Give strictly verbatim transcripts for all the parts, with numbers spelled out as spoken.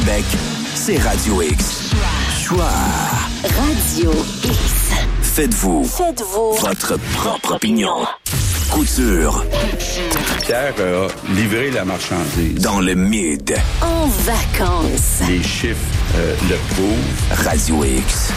Québec, c'est Radio X. Choix. Radio X. Faites-vous. Faites-vous. Votre propre opinion. Couture. Pierre a livré la marchandise. Dans le mid. En vacances. Les chiffres euh, le prouvent. Radio X.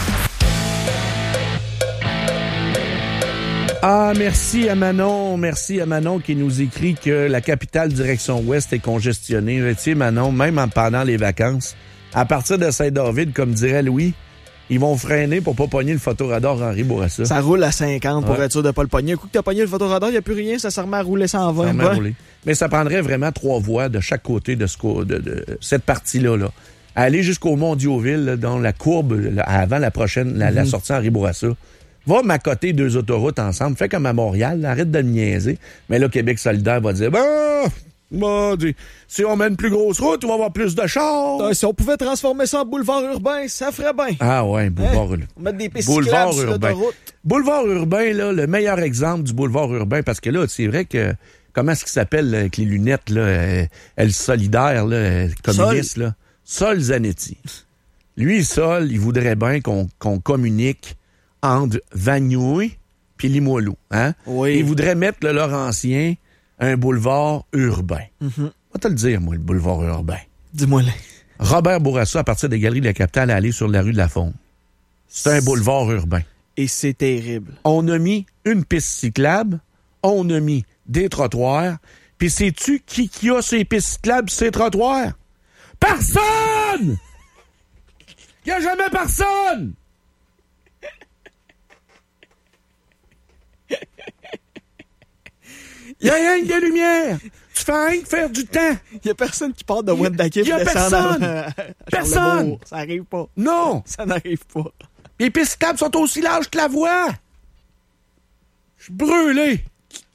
Ah, merci à Manon. Merci à Manon qui nous écrit que la capitale direction ouest est congestionnée. Tu sais, Manon, même en, pendant les vacances, à partir de Saint-David, comme dirait Louis, ils vont freiner pour pas pogner le photoradar Henri Bourassa. Ça roule à cinquante pour ouais. être sûr de pas le pogner. Un coup que t'as pogné le photoradar, il n'y a plus rien, ça se remet à rouler cent vingt. Ça remet à rouler. Mais ça prendrait vraiment trois voies de chaque côté de, ce, de, de cette partie-là. Là. Aller jusqu'au Mondioville, là, dans la courbe, là, avant la prochaine, la, mm-hmm. la sortie Henri Bourassa. Va m'accoter deux autoroutes ensemble. Fais comme à Montréal. Là, arrête de me niaiser. Mais là, Québec solidaire va dire, ben, bah, si on met une plus grosse route, on va avoir plus de chars. Euh, si on pouvait transformer ça en boulevard urbain, ça ferait bien. Ah ouais, boulevard urbain. Hein? On met des pistes cyclables sur l'autoroute. Boulevard urbain, là, le meilleur exemple du boulevard urbain, parce que là, c'est vrai que, comment est-ce qu'il s'appelle là, avec les lunettes, là, euh, elle solidaire, là, euh, communiste, Sol. là? Sol Zanetti. Lui, Sol, il voudrait bien qu'on, qu'on communique entre Vaniouille puis Limoilou, hein? Oui. Il voudrait mettre le Laurentien un boulevard urbain. Mm-hmm. On va te le dire, moi, le boulevard urbain. Dis-moi-le. Robert Bourassa, à partir des Galeries de la Capitale, à aller sur la rue de la Faune. C'est un boulevard urbain. Et c'est terrible. On a mis une piste cyclable, on a mis des trottoirs, puis sais-tu qui, qui a ces pistes cyclables et ces trottoirs? Personne! Il n'y a jamais personne! Il y a rien que des lumières. Tu fais rien que faire du temps. Il y a personne qui part de Wendake. Il y a personne. À... Personne. Ça arrive pas. Non. Ça n'arrive pas. Les pistes cyclables sont aussi larges que la voie. Je suis brûlé.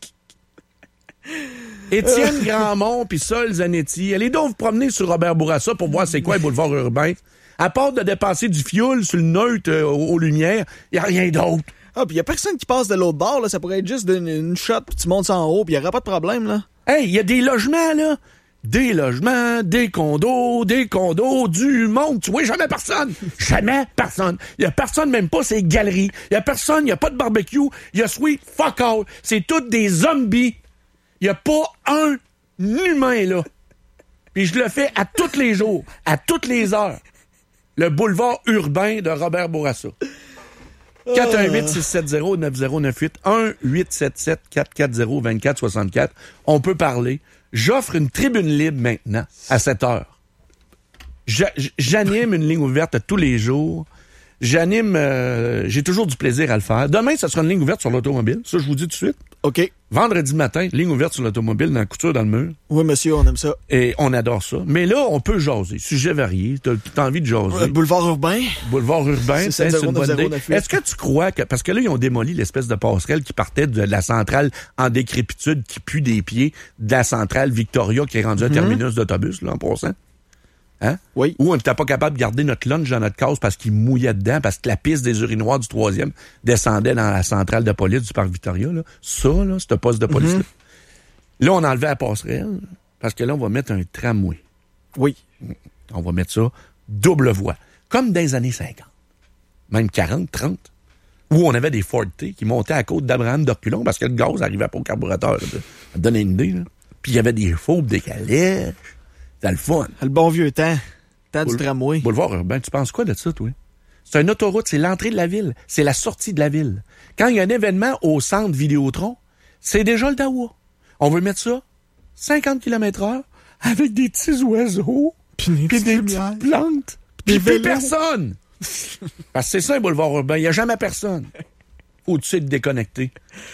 Étienne Grandmont puis Sol Zanetti, allez donc vous promener sur Robert Bourassa pour voir c'est quoi le boulevard urbain. À part de dépenser du fioul sur le neutre euh, aux, aux lumières, il n'y a rien d'autre. Ah, puis il y a personne qui passe de l'autre bord, là. Ça pourrait être juste une, une shot, puis tu montes ça en haut, puis il n'y aura pas de problème, là. Hey, il y a des logements, là. Des logements, des condos, des condos, du monde. Tu vois jamais personne. Jamais personne. Il y a personne, même pas ces galeries. Il y a personne, il n'y a pas de barbecue. Il y a sweet fuck all. C'est tous des zombies. Il n'y a pas un humain, là. Puis je le fais à tous les jours, à toutes les heures. Le boulevard urbain de Robert Bourassa. quatre un huit six sept zéro neuf zéro neuf huit un huit sept sept quatre quatre zéro deux quatre six quatre. On peut parler. J'offre une tribune libre maintenant à sept heures. J'a- j'anime une ligne ouverte tous les jours. J'anime... Euh, j'ai toujours du plaisir à le faire. Demain, ça sera une ligne ouverte sur l'automobile. Ça, je vous dis tout de suite. OK. Vendredi matin, ligne ouverte sur l'automobile dans la couture dans le mur. Oui, monsieur, on aime ça. Et on adore ça. Mais là, on peut jaser. Sujet varié. T'as, t'as envie de jaser. Euh, boulevard urbain. Boulevard urbain, c'est, c'est, c'est une bonne idée. Est-ce que tu crois que... Parce que là, ils ont démoli l'espèce de passerelle qui partait de la centrale en décrépitude qui pue des pieds de la centrale Victoria qui est rendue un mm-hmm. terminus d'autobus, là, en passant. Hein? Oui. Ou on n'était pas capable de garder notre lunch dans notre case parce qu'il mouillait dedans, parce que la piste des urinoirs du troisième descendait dans la centrale de police du parc Victoria. Là. Ça, là, ce poste de police-là. Mm-hmm. Là, on a enlevé la passerelle parce que là, on va mettre un tramway. Oui. On va mettre ça double voie. Comme dans les années cinquante. Même quarante, trente. Où on avait des Ford T qui montaient à la côte d'Abraham d'Orculon parce que le gaz n'arrivait pas au carburateur. Ça te donne une idée. Là. Puis il y avait des fauves, des calèches. C'était le fun. Le bon vieux temps. Temps Boule- du tramway. Boulevard urbain, tu penses quoi de ça, toi? C'est une autoroute, c'est l'entrée de la ville. C'est la sortie de la ville. Quand il y a un événement au centre Vidéotron, c'est déjà le dawa. On veut mettre ça cinquante kilomètres heure avec des petits oiseaux, puis des petites plantes, puis plus personne. Parce que c'est ça, un boulevard urbain. Il n'y a jamais personne. Faut-tu être déconnecté?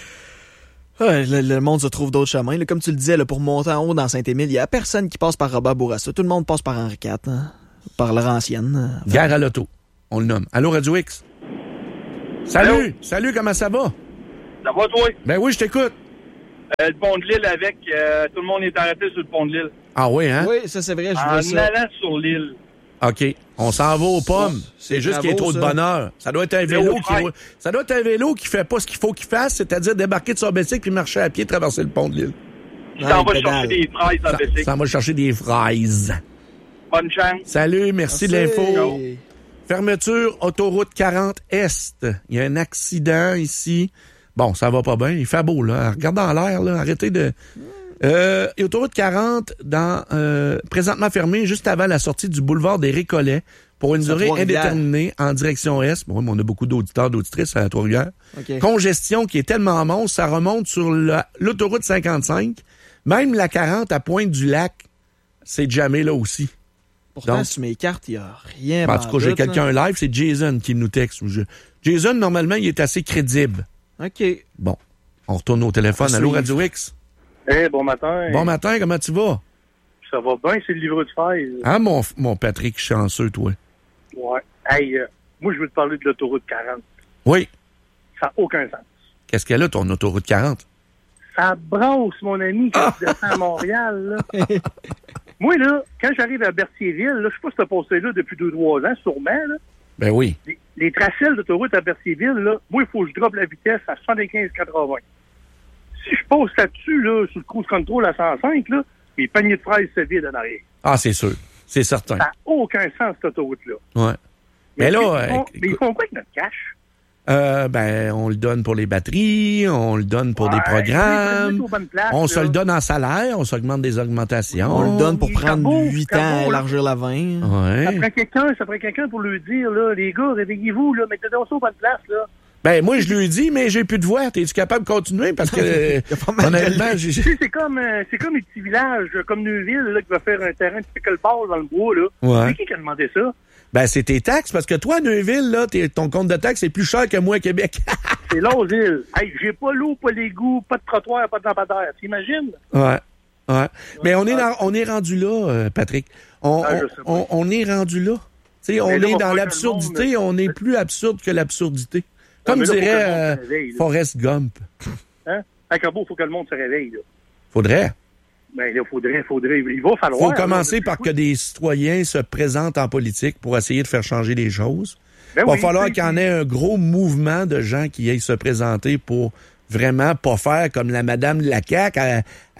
Ouais, le, le monde se trouve d'autres chemins. Là, comme tu le disais, là, pour monter en haut dans Saint-Émile, il n'y a personne qui passe par Robert Bourassa. Tout le monde passe par Henri quatre, hein, par Laurentienne. Enfin... Gare à l'auto, on le nomme. Allô, Radio X? Salut! Allô? Salut, comment ça va? Ça va, toi? Ben oui, je t'écoute. Euh, le pont de l'île avec, euh, tout le monde est arrêté sur le pont de l'île. Ah oui, hein? Oui, ça c'est vrai, je en vois ça. allant sur l'île. OK. On s'en va aux pommes. C'est, c'est juste qu'il y a trop de bonheur. Ça doit être un vélo qui roule. Ça doit être un vélo qui fait pas ce qu'il faut qu'il fasse, c'est-à-dire débarquer de son bicycle puis marcher à pied, traverser le pont de l'île. Puis t'en vas chercher des fraises en bicycle. Ça va chercher des fraises. Bonne chance. Salut, merci, de l'info. Ciao. Fermeture, autoroute quarante Est. Il y a un accident ici. Bon, ça va pas bien. Il fait beau, là. Regarde dans l'air, là. Arrêtez de... Euh, et autoroute quarante, dans, euh, présentement fermée, juste avant la sortie du boulevard des Récollets, pour une C'est à durée Trois-Rivières. indéterminée en direction Est. Bon, mais on a beaucoup d'auditeurs, d'auditrices à Trois-Rivières. OK. Congestion qui est tellement monstre, ça remonte sur la- l'autoroute cinquante-cinq. Même la quarante à Pointe-du-Lac, c'est jamais là aussi. Pourtant, Donc- sur mes cartes, il n'y a rien. En tout cas, j'ai quelqu'un live, c'est Jason qui nous texte. Je- Jason, normalement, il est assez crédible. OK. Bon, on retourne au téléphone. On Allô, suit. Radio X? Hey, bon matin. Bon matin, comment tu vas? Ça va bien, c'est le livreur de fraises. Ah, mon, mon Patrick, chanceux, toi. Ouais. Hey, euh, moi, je veux te parler de l'autoroute quarante. Oui. Ça n'a aucun sens. Qu'est-ce qu'elle a, ton autoroute quarante? Ça brasse, mon ami, quand tu descends à Montréal, là. Moi, là, quand j'arrive à Berthierville, là, je sais pas si t'as passé là depuis deux, trois ans, sûrement, là. Ben oui. Les, les tracés d'autoroute à Berthierville, là, moi, il faut que je droppe la vitesse à soixante-quinze quatre-vingts. Si je passe là-dessus, là, sur le cruise control à cent cinq, là, mes paniers de fraises se vident en arrière. Ah, c'est sûr. C'est certain. Ça n'a aucun sens, cette autoroute-là. Ouais. Mais là, ils euh, font, mais ils font quoi avec notre cash? euh, ben, on le donne pour les batteries, on le donne pour Ouais, des programmes, ils mettent aux bonnes places, on se là. le donne en salaire, on s'augmente des augmentations. On le donne pour les prendre cabots, huit cabots, ans à là. élargir la vingt. Ça Ouais. prend quelqu'un, ça prend quelqu'un pour lui dire, là, les gars, réveillez-vous, là, mettez donc ça aux bonnes places, là. Ben, moi, je lui ai dit, mais j'ai plus de voix. T'es-tu capable de continuer? Parce que, euh, y a pas mal de honnêtement, j'ai... Tu sais, c'est comme, euh, c'est comme les petits villages, euh, comme Neuville, là, qui va faire un terrain de pickleball dans le bois, là. Ouais. C'est qui qui a demandé ça? Ben, c'est tes taxes, parce que toi, Neuville, là, t'es- ton compte de taxes est plus cher que moi à Québec. C'est l'Osile. Hey, j'ai pas l'eau, pas l'égout, pas de trottoir, pas de lampadaire. T'imagines? Ouais. Ouais. Mais on est, dans- on est rendu là, euh, Patrick. On, Ah, je sais on, pas. on, on est rendu là. Tu sais, on Mais là, est on va dans faire l'absurdité, le monde. on est plus absurde que l'absurdité. Ah, Comme mais là, faut que dirait le monde euh, se réveille, là. Forrest Gump. Hein? À Cabo, il faut que le monde se réveille, là. Faudrait. Ben, là, faudrait, faudrait. Il va falloir. Faut là, commencer on a par plus que des citoyens se présentent en politique pour essayer de faire changer les choses. Ben Il va oui, falloir puis- qu'il y en ait un gros mouvement de gens qui aillent se présenter pour vraiment pas faire comme la madame de la C A Q à,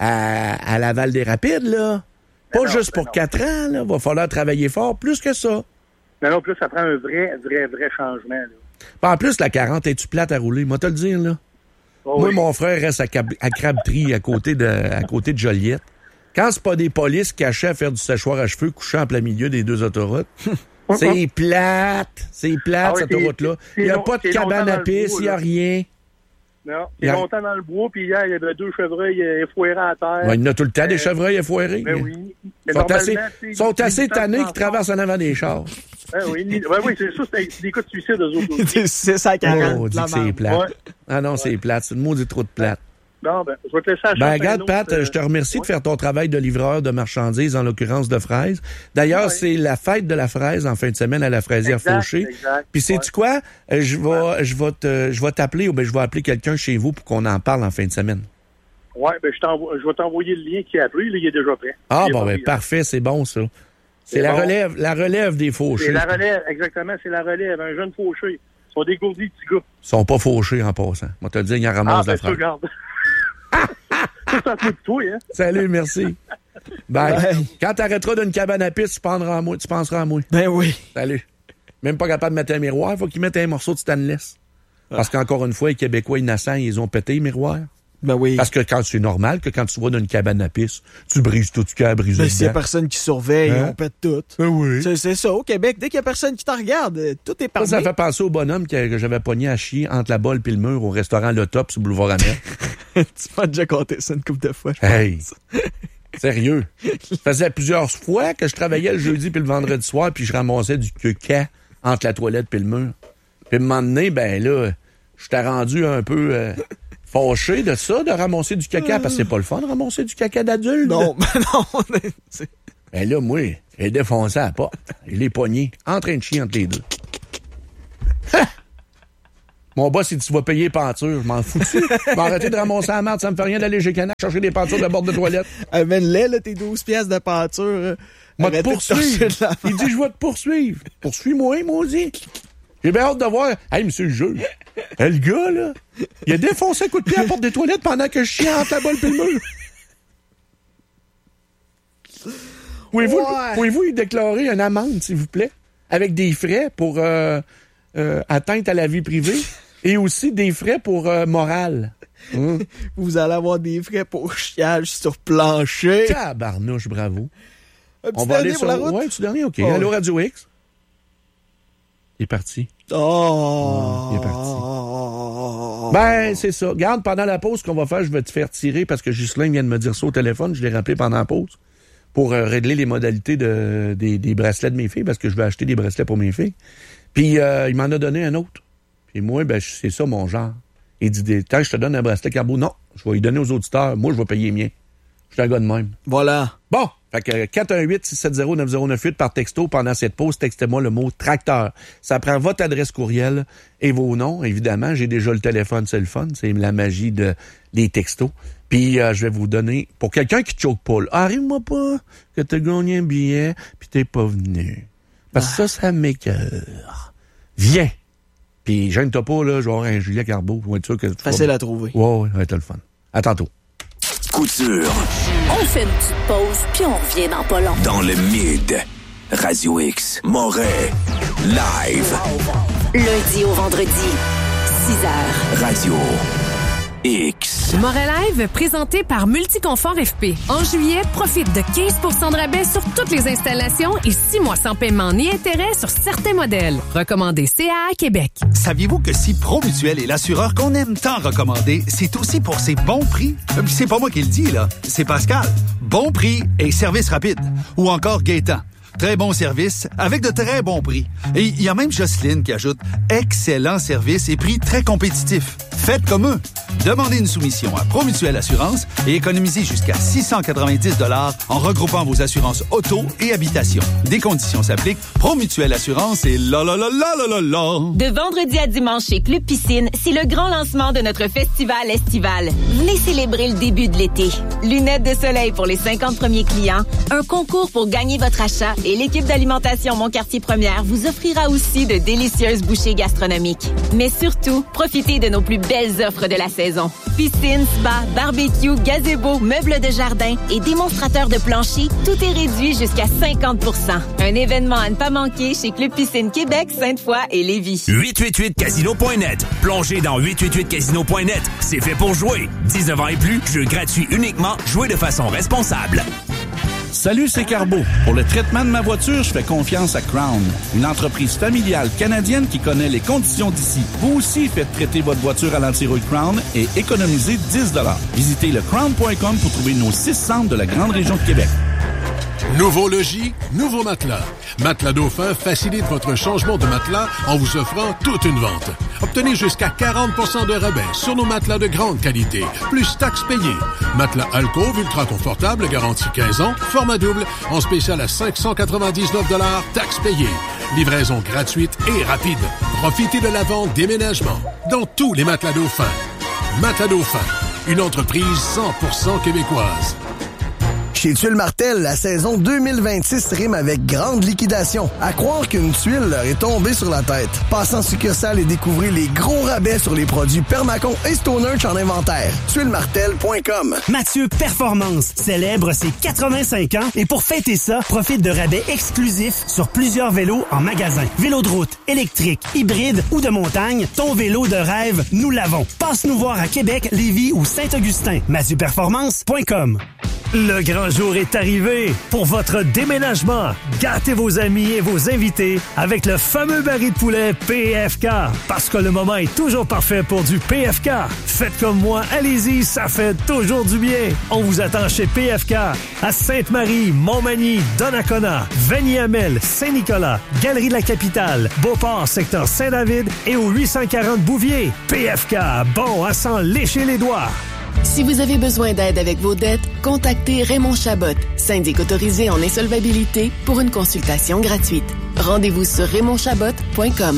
à, à Laval-des-Rapides, là. Pas Ben non, juste ben pour non. quatre ans, là. Va falloir travailler fort, plus que ça. Non, non, plus ça prend un vrai, vrai, vrai changement, là. Puis en plus, la quarante, es-tu plate à rouler? Moi, te le dire, là. Oh, Moi, oui. mon frère reste à, Cab- à Crabtree, à côté de, à côté de Joliette. Quand c'est pas des polices cachés à faire du séchoir à cheveux couchés en plein milieu des deux autoroutes, c'est plate. C'est plate, Ah oui, cette c'est- autoroute-là. c'est Il n'y a long- pas de c'est cabane longtemps à dans le pisse, bois, il n'y a là. rien. Non, Il y c'est a- longtemps dans le bois, puis hier, il y avait deux chevreuils euh, foirés à terre. Ouais, il y en a tout le temps, des Euh, chevreuils effoirés. Ben oui. Ils Mais sont assez, normalement, c'est- sont c'est assez du temps tannés de qu'ils traversent en avant des chars. Ben oui, ni- ben oui, c'est ça, c'est c'est des cas de suicide, eux autres aussi. C'est ça à Oh, quarante. on dit la que c'est merde. plate. Ouais. Ah non, c'est plate. C'est le mot du trou de plate. Non, ben, je vais te laisser la chance Ben, à un regarde, autre, Pat, euh, je te remercie de ouais. faire ton travail de livreur de marchandises, en l'occurrence de fraises. D'ailleurs, Ouais. c'est la fête de la fraise en fin de semaine à la fraisière Exact, Fauché. exact. Puis sais-tu Ouais. quoi? Euh, Je vais, je vais te, je vais t'appeler ou ben je vais appeler quelqu'un chez vous pour qu'on en parle en fin de semaine. Ouais, ben, je, t'envoie- je vais t'envoyer le lien qui a appelé, là, il est déjà prêt. Ah, Il est bon, pas ben, pris, parfait, c'est bon, ça. C'est C'est la bon. relève, la relève des C'est fauchés. la relève, exactement, c'est la relève. Un jeune fauché. Ils sont dégourdis, petits gars. Ils sont pas fauchés en passant. Moi, te le dire, ils en Ah, ramassent ben, la tu fraise. regardes. Ça, c'est un peu de toi, hein? Salut, merci. Bye. Bye. Quand t'arrêteras d'une cabane à piste, tu penseras à moi. Tu penseras à moi. Ben oui. Salut. Même pas capable de mettre un miroir, il faut qu'ils mettent un morceau de stainless. Parce qu'encore une fois, les Québécois innocents, ils ont pété les miroirs. Ben oui. Parce que quand c'est normal que quand tu vas dans une cabane à piste, tu brises tout ce qu'il y a à briser Ben, s'il y a dedans. personne qui surveille, Hein? on pète tout. Ben oui. C'est c'est ça, au Québec, dès qu'il y a personne qui te regarde, euh, tout est Ça, parti. ça fait penser au bonhomme que, que j'avais pogné à chier entre la bolle et le mur au restaurant Le Top sur Boulevard Amel. Tu m'as déjà compté ça une couple de fois, je pense. Hey! Sérieux. Ça faisait plusieurs fois que je travaillais le jeudi puis le vendredi soir puis je ramassais du caca entre la toilette puis le mur. Puis à un moment donné, ben là, j'étais rendu un peu euh, fâché de ça, de ramasser du caca, parce que c'est pas le fun de ramasser du caca d'adulte. Non, ben non. c'est- Ben là, moi, j'ai défoncé à la porte. Je l'ai pogné, en train de chier entre les deux. Ha! Mon boss, il dit, tu vas payer peinture. Je m'en fous. Je vais arrêter de ramasser la merde. Ça me fait rien d'aller chez Canac chercher des peintures de bord de toilette. Amène-les, là, tes douze pièces de peinture. euh, Moi, te arrêtez de poursuivre. torcher de la Il dit, je vais te poursuivre. Poursuis-moi, maudit. J'ai bien hâte de voir. Hey, monsieur le juge. Eh, le gars, là, il a défoncé un coup de pied à la porte des toilettes pendant que je chiais entre la bolle et le mur. Pouvez-vous, Ouais. pouvez-vous y déclarer une amende, s'il vous plaît, avec des frais pour euh, euh, atteinte à la vie privée et aussi des frais pour euh, morale? Hum. Vous allez avoir des frais pour chiage sur plancher. Tabarnouche, bravo. Un petit On va aller dernier sur... pour la route? Ouais, un petit dernier, OK. Oh. Allô, Radio X? Il est parti. Oh! Il est parti. Ben, c'est ça. Garde, pendant la pause qu'on va faire, je vais te faire tirer parce que Ghislain vient de me dire ça au téléphone. Je l'ai rappelé pendant la pause pour euh, régler les modalités de, des, des bracelets de mes filles parce que je vais acheter des bracelets pour mes filles. Puis, euh, il m'en a donné un autre. Puis moi, ben, c'est ça mon genre. Il dit, tant que je te donne un bracelet Carbo, non, je vais lui donner aux auditeurs. Moi, je vais payer les miens. Je suis un gars de même. Voilà. Bon, fait que quatre un huit, six sept zéro, neuf zéro neuf huit par texto pendant cette pause, textez-moi le mot tracteur. Ça prend votre adresse courriel et vos noms, évidemment. J'ai déjà le téléphone, c'est le fun. C'est la magie de des textos. Puis euh, je vais vous donner, pour quelqu'un qui choke pas, là, arrive-moi pas que t'as gagné un billet puis t'es pas venu. Parce que ça, ça m'écoeure. Viens. Puis gêne-toi pas, là, je vais avoir un Julia Carbo. Pour être sûr que Facile à trouver. Ouais, ouais, ouais, t'as le fun. À tantôt. Couture On fait une petite pause, puis on revient dans pas long. dans le mid. Radio X. Moret. Live. Lundi au vendredi, six heures. Radio X. Moret Live, présenté par Multiconfort F P. En juillet, profite de quinze pour cent de rabais sur toutes les installations et six mois sans paiement ni intérêt sur certains modèles. Recommandé C A A Québec. Saviez-vous que si Promutuel est l'assureur qu'on aime tant recommander, c'est aussi pour ses bons prix? Euh, C'est pas moi qui le dis, là. C'est Pascal. Bon prix et service rapide. Ou encore Gaétan. Très bon service avec de très bons prix. Et il y a même Jocelyne qui ajoute excellent service et prix très compétitifs. Faites comme eux. Demandez une soumission à Promutuel Assurance et économisez jusqu'à six cent quatre-vingt-dix dollars en regroupant vos assurances auto et habitation. Des conditions s'appliquent. Promutuel Assurance et la la la la la la la. De vendredi à dimanche chez Club Piscine, c'est le grand lancement de notre festival estival. Venez célébrer le début de l'été. Lunettes de soleil pour les cinquante premiers clients, un concours pour gagner votre achat et l'équipe d'alimentation Mon Quartier Première vous offrira aussi de délicieuses bouchées gastronomiques. Mais surtout, profitez de nos plus belles offres de la saison. Piscine, spa, barbecue, gazebo, meubles de jardin et démonstrateurs de plancher, tout est réduit jusqu'à cinquante pour cent. Un événement à ne pas manquer chez Club Piscine Québec, Sainte-Foy et Lévis. huit huit huit casino point net. Plongez dans huit huit huit casino point net. C'est fait pour jouer. dix-neuf ans et plus, jeu gratuit uniquement, jouez de façon responsable. Salut, c'est Carbo. Pour le traitement de ma voiture, je fais confiance à Crown, une entreprise familiale canadienne qui connaît les conditions d'ici. Vous aussi faites traiter votre voiture à l'anti-rouille Crown et économisez dix dollars. Visitez le crown point com pour trouver nos six centres de la grande région de Québec. Nouveau logis, nouveau matelas. Matelas Dauphin facilite votre changement de matelas en vous offrant toute une vente. Obtenez jusqu'à quarante pour cent de rabais sur nos matelas de grande qualité, plus taxes payées. Matelas Alcove ultra confortable, garantie quinze ans, format double, en spécial à cinq cent quatre-vingt-dix-neuf dollars, taxes payées. Livraison gratuite et rapide. Profitez de la vente déménagement dans tous les matelas Dauphin. Matelas Dauphin, une entreprise cent pour cent québécoise. Chez Tuile Martel, la saison deux mille vingt-six rime avec grande liquidation. À croire qu'une tuile leur est tombée sur la tête. Passez en succursale et découvrez les gros rabais sur les produits Permacon et Stonehurch en inventaire. tuile martel point com. Mathieu Performance célèbre ses quatre-vingt-cinq ans et pour fêter ça, profite de rabais exclusifs sur plusieurs vélos en magasin. Vélo de route, électrique, hybride ou de montagne, ton vélo de rêve, nous l'avons. Passe nous voir à Québec, Lévis ou Saint-Augustin. mathieu performance point com. Le grand jour est arrivé pour votre déménagement. Gâtez vos amis et vos invités avec le fameux baril de poulet P F K. Parce que le moment est toujours parfait pour du P F K. Faites comme moi, allez-y, ça fait toujours du bien. On vous attend chez P F K à Sainte-Marie, Montmagny, Donnacona, Vanier-Hamel, Saint-Nicolas, Galerie de la Capitale, Beauport, secteur Saint-David et au huit cent quarante Bouvier. P F K, bon à s'en lécher les doigts. Si vous avez besoin d'aide avec vos dettes, contactez Raymond Chabot, syndic autorisé en insolvabilité, pour une consultation gratuite. Rendez-vous sur raymond chabot point com.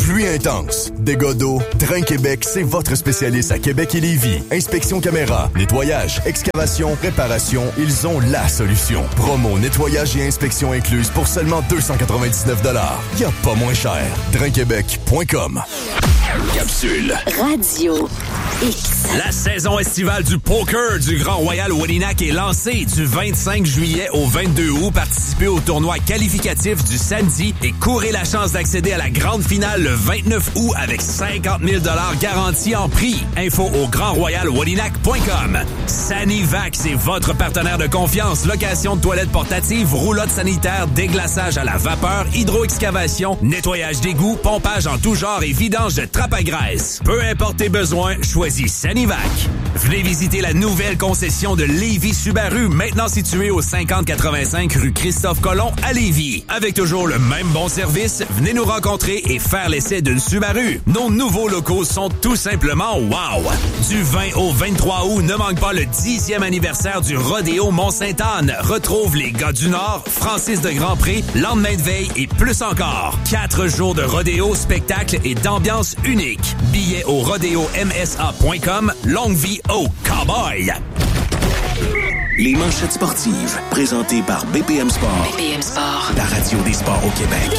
pluie intense, dégâts d'eau, Drain Québec, c'est votre spécialiste à Québec et Lévis. Inspection caméra, nettoyage, excavation, réparation, ils ont la solution. Promo, nettoyage et inspection incluse pour seulement deux cent quatre-vingt-dix-neuf dollars. Y a pas moins cher. drain québec point com. Capsule. Radio X. La saison estivale du poker du Grand Royal Wadinak est lancée du vingt-cinq juillet au vingt-deux août. Participez au tournoi qualificatif du samedi et courez la chance d'accéder à la grande finale le vingt-neuf août avec cinquante mille dollars garantis en prix. Info au grand royal wadinak point com. Sanivac, c'est votre partenaire de confiance. Location de toilettes portatives, roulotte sanitaire, déglaçage à la vapeur, hydroexcavation, nettoyage d'égouts, pompage en tout genre et vidange de trappe à graisse. Peu importe tes besoins, choisis Sanivac. Venez visiter la nouvelle concession de Lévis Subaru, maintenant située au cinquante quatre-vingt-cinq rue Christophe Colomb à Lévis. Avec toujours le même bon service, venez nous rencontrer et faire l'essai d'une Subaru. Nos nouveaux locaux sont tout simplement wow! Du vingt au vingt-trois août, ne manque pas le dixième anniversaire du Rodéo Mont-Sainte-Anne. Retrouve les gars du Nord, Francis de Grandpré, lendemain de veille et plus encore. Quatre jours de rodéo, spectacle et d'ambiance unique. Billets au rodéo m s a point com. Longue vie au cowboy! Les manchettes sportives, présentées par B P M Sport. B P M Sport. La radio des sports au Québec.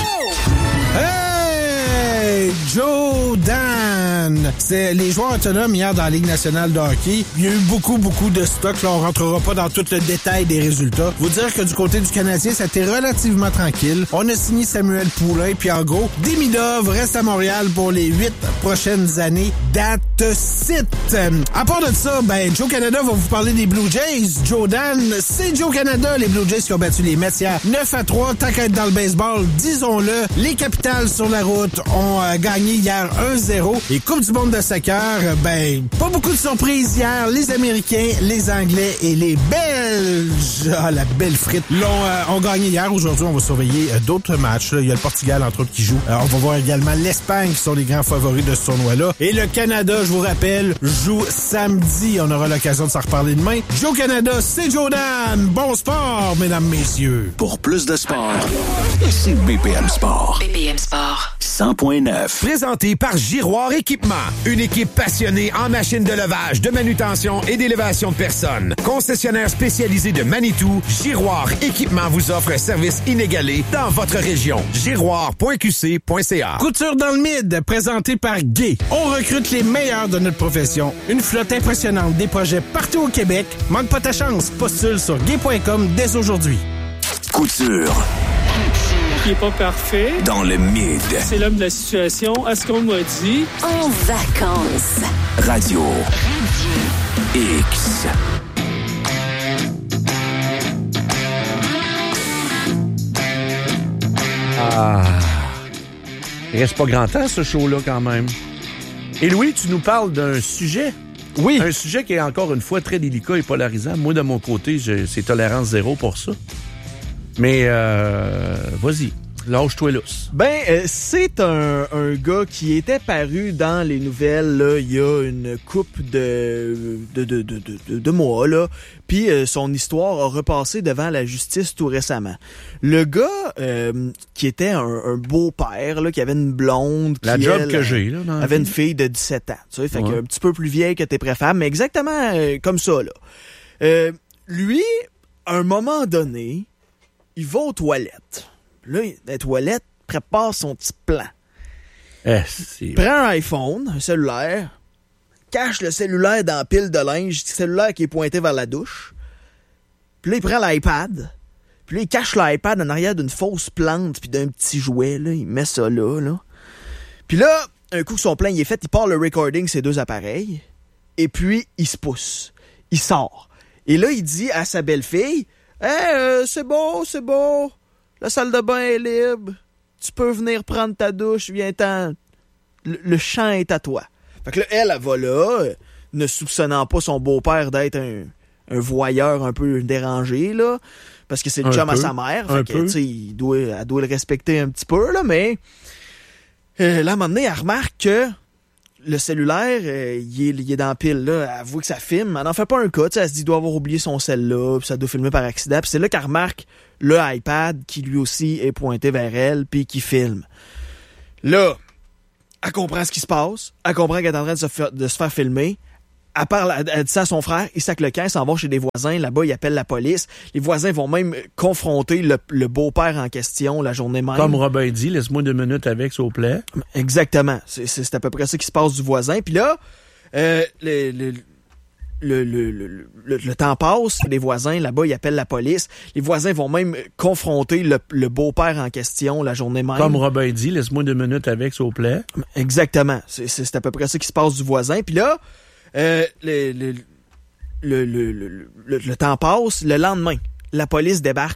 Hey! Joe Dan! C'est les joueurs autonomes hier dans la Ligue nationale de hockey. Il y a eu beaucoup, beaucoup de stocks. Là, on rentrera pas dans tout le détail des résultats. Vous dire que du côté du Canadien, ça a été relativement tranquille. On a signé Samuel Poulin, puis en gros, Demidov reste à Montréal pour les huit prochaines années. That's it! À part de ça, ben, Joe Canada va vous parler des Blue Jays. Joe Dan, c'est Joe Canada. Les Blue Jays qui ont battu les Mets hier neuf à trois. Tant qu'à être dans le baseball, disons-le, les Capitals sur la route ont euh, gagné hier un zéro. Et Coupe du monde de soccer, ben, pas beaucoup de surprises hier. Les Américains, les Anglais et les Belges, ah, la belle frite, l'ont, euh, ont gagné hier. Aujourd'hui, on va surveiller euh, d'autres matchs. Là. Il y a le Portugal, entre autres, qui joue. Euh, on va voir également l'Espagne, qui sont les grands favoris de ce tournoi-là. Et le Canada, je vous rappelle, joue samedi. On aura l'occasion de s'en reparler demain. Joe Canada, c'est Joe Dan. Bon sport, mesdames, messieurs. Pour plus de sport, c'est B P M Sport. B P M Sport. cent point neuf. Présenté par Giroir Équipement. Une équipe passionnée en machines de levage, de manutention et d'élévation de personnes. Concessionnaire spécialisé de Manitou, Giroir Équipement vous offre un service inégalé dans votre région. giroir point q c point c a. Couture dans le mid, présenté par Gay. On recrute les meilleurs de notre profession. Une flotte impressionnante, des projets partout au Québec. Manque pas ta chance. Postule sur gay point com dès aujourd'hui. Couture. Qui est pas parfait. Dans le mid. C'est l'homme de la situation. À ce qu'on m'a dit. En vacances. Radio. X. Ah. Il reste pas grand temps, ce show-là, quand même. Et Louis, tu nous parles d'un sujet. Oui. Un sujet qui est encore une fois très délicat et polarisant. Moi, de mon côté, j'ai, c'est tolérance zéro pour ça. Mais, euh, vas-y. Lâche-toi lousse. Ben, euh, c'est un, un gars qui était paru dans les nouvelles là, il y a une couple de, de, de, de, de, de mois, là. Puis euh, son histoire a repassé devant la justice tout récemment. Le gars euh, qui était un, un beau-père, là, qui avait une blonde... La qui, job elle, que j'ai, là. Dans avait la une fille de dix-sept ans, tu sais, fait ouais. qu'un petit peu plus vieille que tes préfères, mais exactement euh, comme ça, là. Euh, lui, à un moment donné, il va aux toilettes. Là, les toilettes, prépare son petit plan. Eh, c'est... Prend un iPhone, un cellulaire, cache le cellulaire dans la pile de linge, le cellulaire qui est pointé vers la douche. Puis là, il prend l'iPad. Puis là, il cache l'iPad en arrière d'une fausse plante puis d'un petit jouet. Là. Il met ça là, là. Puis là, un coup que son plan il est fait, il part le recording ses deux appareils. Et puis, il se pousse. Il sort. Et là, il dit à sa belle-fille, « Hey, euh, c'est beau, c'est beau. La salle de bain est libre. Tu peux venir prendre ta douche. Viens-t'en. Le, le champ est à toi. » Fait que là, elle, elle va là, ne soupçonnant pas son beau-père d'être un, un voyeur un peu dérangé, là, parce que c'est le chum à sa mère. Fait que, tu sais, il doit, elle doit le respecter un petit peu, là, mais euh, là, à un moment donné, elle remarque que le cellulaire, euh, il, est, il est dans la pile, là. Elle voit que ça filme. Elle n'en fait pas un cas. Elle se dit qu'il doit avoir oublié son cell là, puis ça doit filmer par accident. Puis c'est là qu'elle remarque le iPad qui lui aussi est pointé vers elle, puis qui filme. Là, Elle comprend ce qui se passe. Elle comprend qu'elle est en train de se faire, de se faire filmer. Elle parle, elle, elle dit ça à son frère. Il sac le camp, il s'en va chez des voisins. Là-bas, il appelle la police. Les voisins vont même confronter le, le beau-père en question la journée même. Comme Robin dit, laisse-moi deux minutes avec, s'il vous plaît. Exactement. C'est, c'est, c'est à peu près ça qui se passe du voisin. Puis là, euh, le... le Le, le, le, le, le temps passe, les voisins, là-bas, ils appellent la police. Les voisins vont même confronter le, le beau-père en question la journée même. Comme Robin dit, laisse-moi deux minutes avec, s'il vous plaît. Exactement. C'est, c'est, c'est à peu près ça qui se passe du voisin. Puis là, euh, le, le, le, le, le, le, le temps passe. Le lendemain, la police débarque